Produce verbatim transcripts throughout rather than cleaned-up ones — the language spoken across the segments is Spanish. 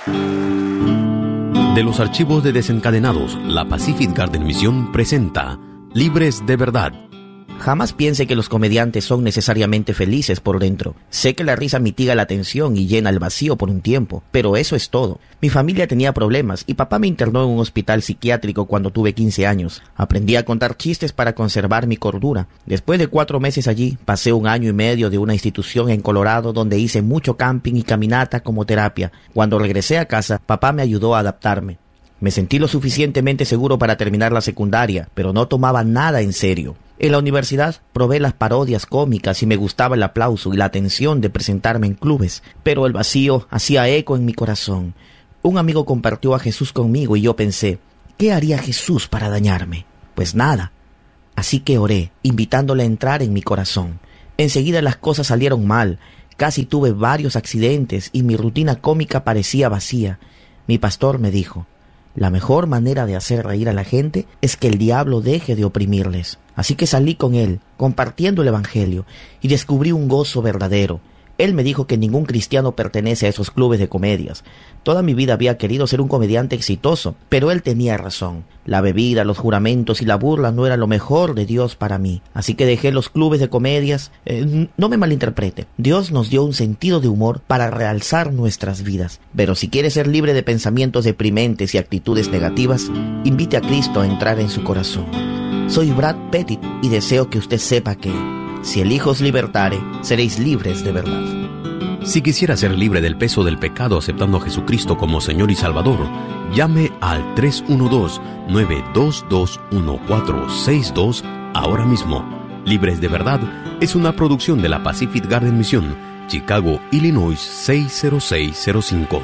De los archivos de Desencadenados, la Pacific Garden Mission presenta Libres de Verdad. Jamás piense que los comediantes son necesariamente felices por dentro. Sé que la risa mitiga la tensión y llena el vacío por un tiempo, pero eso es todo. Mi familia tenía problemas y papá me internó en un hospital psiquiátrico cuando tuve quince años. Aprendí a contar chistes para conservar mi cordura. Después de cuatro meses allí, pasé un año y medio de una institución en Colorado donde hice mucho camping y caminata como terapia. Cuando regresé a casa, papá me ayudó a adaptarme. Me sentí lo suficientemente seguro para terminar la secundaria, pero no tomaba nada en serio. En la universidad probé las parodias cómicas y me gustaba el aplauso y la atención de presentarme en clubes, pero el vacío hacía eco en mi corazón. Un amigo compartió a Jesús conmigo y yo pensé, ¿qué haría Jesús para dañarme? Pues nada. Así que oré, invitándole a entrar en mi corazón. Enseguida las cosas salieron mal, casi tuve varios accidentes y mi rutina cómica parecía vacía. Mi pastor me dijo, la mejor manera de hacer reír a la gente es que el diablo deje de oprimirles. Así que salí con él, compartiendo el evangelio, y descubrí un gozo verdadero. Él me dijo que ningún cristiano pertenece a esos clubes de comedias. Toda mi vida había querido ser un comediante exitoso, pero él tenía razón. La bebida, los juramentos y la burla no era lo mejor de Dios para mí. Así que dejé los clubes de comedias. Eh, no me malinterprete. Dios nos dio un sentido de humor para realzar nuestras vidas. Pero si quiere ser libre de pensamientos deprimentes y actitudes negativas, invite a Cristo a entrar en su corazón. Soy Brad Pettit y deseo que usted sepa que si el Hijo os libertare, seréis libres de verdad. Si quisiera ser libre del peso del pecado aceptando a Jesucristo como Señor y Salvador, llame al tres uno dos, nueve dos dos, uno cuatro seis dos ahora mismo. Libres de Verdad es una producción de la Pacific Garden Mission, Chicago, Illinois seis cero seis cero cinco.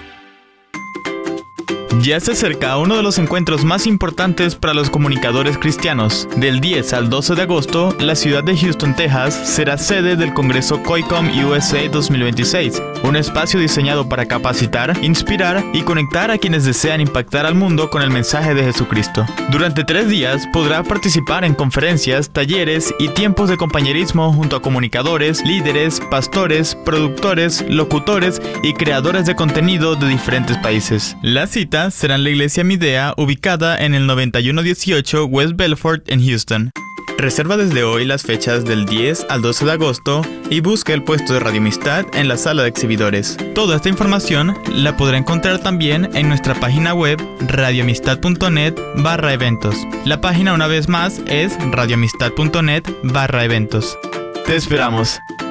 Ya se acerca uno de los encuentros más importantes para los comunicadores cristianos. Del diez al doce de agosto, la ciudad de Houston, Texas, será sede del Congreso COICOM U S A dos mil veintiséis, un espacio diseñado para capacitar, inspirar y conectar a quienes desean impactar al mundo con el mensaje de Jesucristo. Durante tres días podrá participar en conferencias, talleres y tiempos de compañerismo junto a comunicadores, líderes, pastores, productores, locutores y creadores de contenido de diferentes países. La cita será en la iglesia Midea, ubicada en el noventa y uno dieciocho West Belfort en Houston. Reserva desde hoy las fechas del diez al doce de agosto y busca el puesto de Radio Amistad en la sala de exhibidores. Toda esta información la podrá encontrar también en nuestra página web radioamistad.net barra eventos. La página una vez más es radioamistad.net barra eventos. Te esperamos.